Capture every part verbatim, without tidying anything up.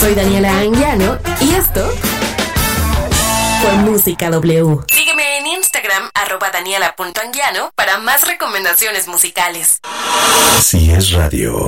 Soy Daniela Anguiano y esto fue Música W. Sígueme en Instagram, arroba daniela punto anguiano, para más recomendaciones musicales. Si es radio,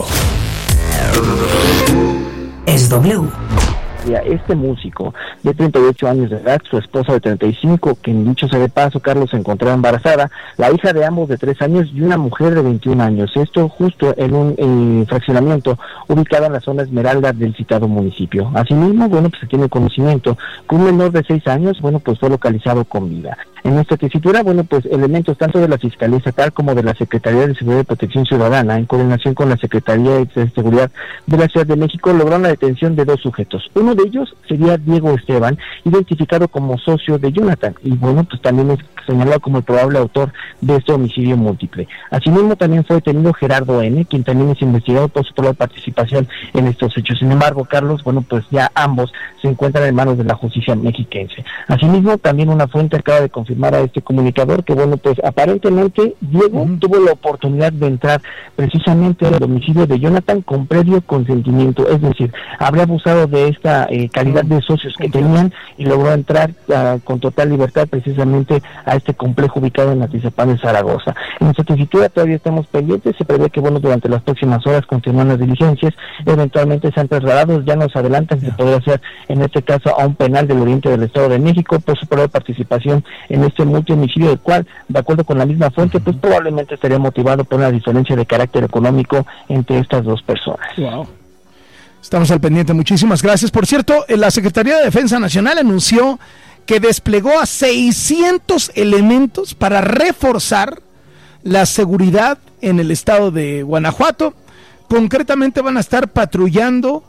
es W. Este músico de treinta y ocho años de edad, su esposa de treinta y cinco, que en dicho sea de paso, Carlos, se encontraba embarazada, la hija de ambos de tres años y una mujer de veintiún años. Esto justo en un eh, fraccionamiento ubicado en la zona Esmeralda del citado municipio. Asimismo, bueno, pues se tiene conocimiento que un menor de seis años, bueno, pues fue localizado con vida. En esta tesitura, bueno, pues elementos tanto de la Fiscalía Estatal como de la Secretaría de Seguridad y Protección Ciudadana, en coordinación con la Secretaría de Seguridad de la Ciudad de México, lograron la detención de dos sujetos. Uno de ellos sería Diego Esteban, identificado como socio de Jonathan, y bueno, pues también es señalado como el probable autor de este homicidio múltiple. Asimismo, también fue detenido Gerardo N., quien también es investigado por su probable participación en estos hechos. Sin embargo, Carlos, bueno, pues ya ambos se encuentran en manos de la justicia mexiquense. Asimismo, también una fuente acaba de confirmar a este comunicador que, bueno, pues aparentemente Diego uh-huh. tuvo la oportunidad de entrar precisamente al domicilio de Jonathan con previo consentimiento, es decir, habría abusado de esta eh, calidad de socios que tenían y logró entrar uh, con total libertad precisamente a este complejo ubicado en Atizapán de Zaragoza. En nuestra tesitura todavía estamos pendientes, se prevé que, bueno, durante las próximas horas continúan las diligencias, eventualmente sean trasladados, ya nos adelantan que se podría hacer en este caso a un penal del oriente del Estado de México por su probable participación en este multihomicidio, del cual, de acuerdo con la misma fuente, pues probablemente estaría motivado por una diferencia de carácter económico entre estas dos personas. Wow. Estamos al pendiente, muchísimas gracias. Por cierto, la Secretaría de Defensa Nacional anunció que desplegó a seiscientos elementos para reforzar la seguridad en el estado de Guanajuato. Concretamente van a estar patrullando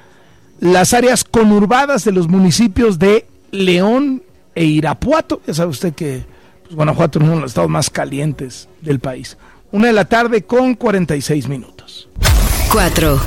las áreas conurbadas de los municipios de León e Irapuato. Ya sabe usted que pues, Guanajuato es uno de los estados más calientes del país. Una de la tarde con cuarenta y seis minutos. Cuatro.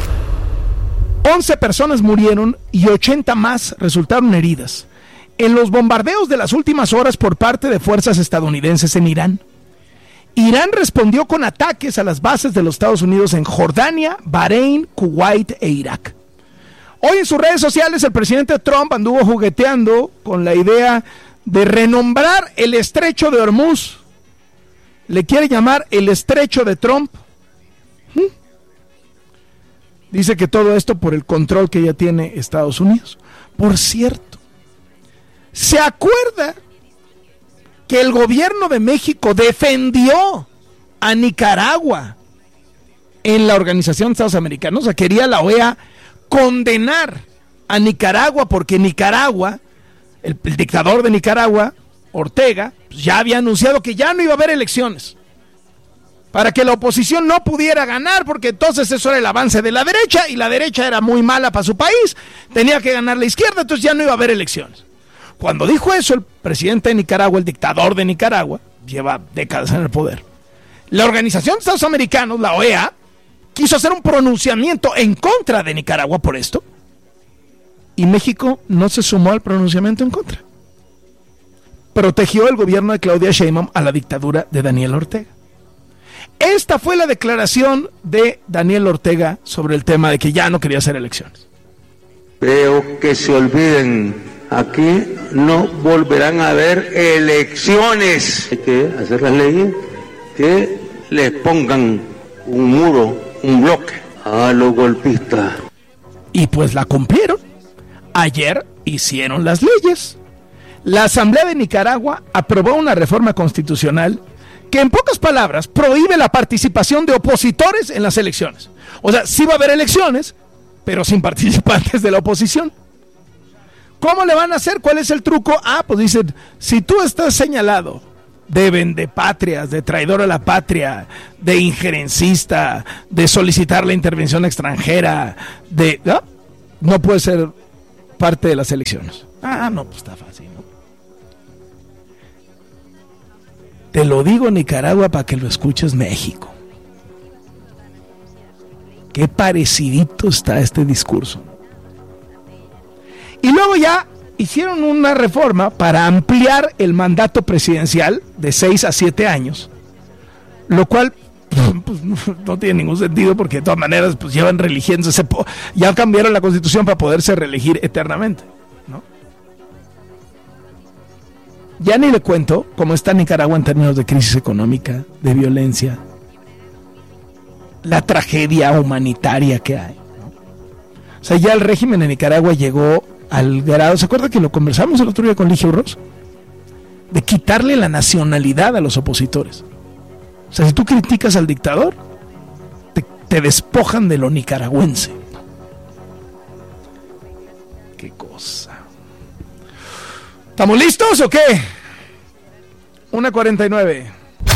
once personas murieron y ochenta más resultaron heridas en los bombardeos de las últimas horas por parte de fuerzas estadounidenses en Irán. Irán respondió con ataques a las bases de los Estados Unidos en Jordania, Bahrein, Kuwait e Irak. Hoy en sus redes sociales el presidente Trump anduvo jugueteando con la idea de renombrar el estrecho de Hormuz. Le quiere llamar el estrecho de Trump. ¿Mm? Dice que todo esto por el control que ya tiene Estados Unidos. Por cierto, ¿se acuerda que el gobierno de México defendió a Nicaragua en la Organización de Estados Americanos? O sea, quería la O E A condenar a Nicaragua porque Nicaragua, el, el dictador de Nicaragua, Ortega, pues ya había anunciado que ya no iba a haber elecciones para que la oposición no pudiera ganar, porque entonces eso era el avance de la derecha y la derecha era muy mala para su país, tenía que ganar la izquierda, entonces ya no iba a haber elecciones. Cuando dijo eso el presidente de Nicaragua, el dictador de Nicaragua, lleva décadas en el poder, la Organización de Estados Americanos, la O E A, quiso hacer un pronunciamiento en contra de Nicaragua por esto, y México no se sumó al pronunciamiento en contra. Protegió el gobierno de Claudia Sheinbaum a la dictadura de Daniel Ortega. Esta fue la declaración de Daniel Ortega sobre el tema de que ya no quería hacer elecciones. Creo que se olviden, aquí no volverán a haber elecciones. Hay que hacer las leyes que les pongan un muro, un bloque a los golpistas. Y pues la cumplieron. Ayer hicieron las leyes. La Asamblea de Nicaragua aprobó una reforma constitucional que, en pocas palabras, prohíbe la participación de opositores en las elecciones. O sea, sí va a haber elecciones, pero sin participantes de la oposición. ¿Cómo le van a hacer? ¿Cuál es el truco? Ah, pues dicen, si tú estás señalado de vendepatrias, de traidor a la patria, de injerencista, de solicitar la intervención extranjera, de ¿no? no puede ser parte de las elecciones. Ah, no, pues está fácil, ¿no? Te lo digo, Nicaragua, para que lo escuches, México. Qué parecidito está este discurso. Y luego ya hicieron una reforma para ampliar el mandato presidencial de seis a siete años, lo cual pues, no, no tiene ningún sentido porque de todas maneras pues llevan religiéndose, ya cambiaron la constitución para poderse reelegir eternamente, ¿no? Ya ni le cuento cómo está Nicaragua en términos de crisis económica, de violencia, la tragedia humanitaria que hay, ¿no? O sea, ya el régimen en Nicaragua llegó al grado, ¿se acuerda que lo conversamos el otro día con Ligio Ross? De quitarle la nacionalidad a los opositores. O sea, si tú criticas al dictador, te, te despojan de lo nicaragüense. Qué cosa. ¿Estamos listos o qué? una cuarenta y nueve.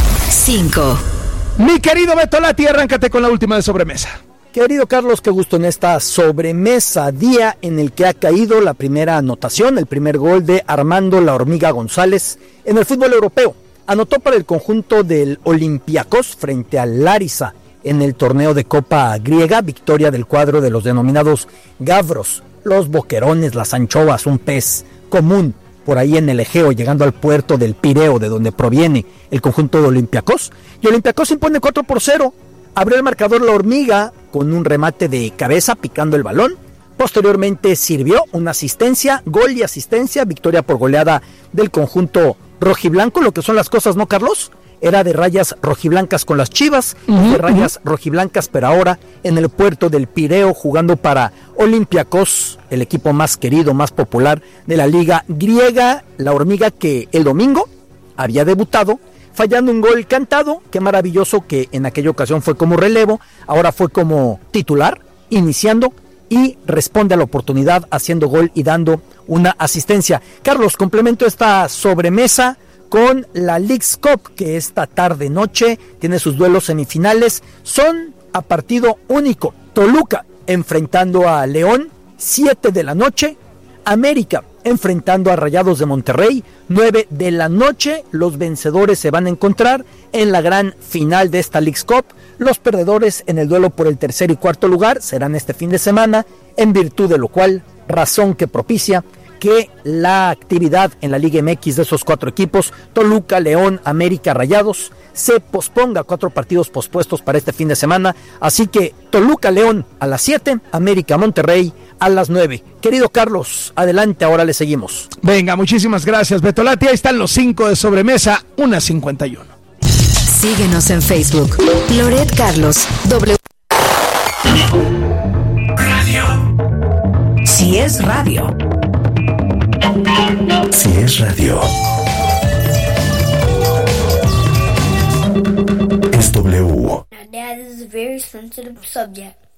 cinco. Mi querido Beto Lati, arráncate con la última de sobremesa. Querido Carlos, qué gusto en esta sobremesa, día en el que ha caído la primera anotación, el primer gol de Armando La Hormiga González en el fútbol europeo. Anotó para el conjunto del Olympiacos frente al Larissa en el torneo de Copa griega, victoria del cuadro de los denominados Gavros, los boquerones, las anchovas, un pez común por ahí en el Egeo, llegando al puerto del Pireo, de donde proviene el conjunto de Olympiacos. Y Olympiacos impone cuatro por cero. Abrió el marcador La Hormiga con un remate de cabeza picando el balón. Posteriormente sirvió una asistencia, gol y asistencia, victoria por goleada del conjunto rojiblanco. Lo que son las cosas, ¿no, Carlos? Era de rayas rojiblancas con las Chivas, uh-huh, de rayas uh-huh. rojiblancas, pero ahora en el puerto del Pireo, jugando para Olympiacos, el equipo más querido, más popular de la liga griega. La Hormiga, que el domingo había debutado fallando un gol cantado. Qué maravilloso que en aquella ocasión fue como relevo, ahora fue como titular, iniciando, y responde a la oportunidad haciendo gol y dando una asistencia. Carlos, complemento esta sobremesa con la Leagues Cup, que esta tarde noche tiene sus duelos semifinales. Son a partido único. Toluca enfrentando a León, siete de la noche. América enfrentando a Rayados de Monterrey, nueve de la noche. Los vencedores se van a encontrar en la gran final de esta Leagues Cup. Los perdedores en el duelo por el tercer y cuarto lugar serán este fin de semana, en virtud de lo cual, razón que propicia que la actividad en la Liga M X de esos cuatro equipos, Toluca, León, América, Rayados, se posponga. Cuatro partidos pospuestos para este fin de semana. Así que Toluca, León a las siete, América, Monterrey a las nueve. Querido Carlos, adelante, ahora le seguimos. Venga, muchísimas gracias, Beto Lati. Ahí están los cinco de sobremesa, una cincuenta y uno. Síguenos en Facebook, Loret Carlos W. Radio. Si es radio. Si es radio. Es W. Now, Dad, this is a very sensitive subject.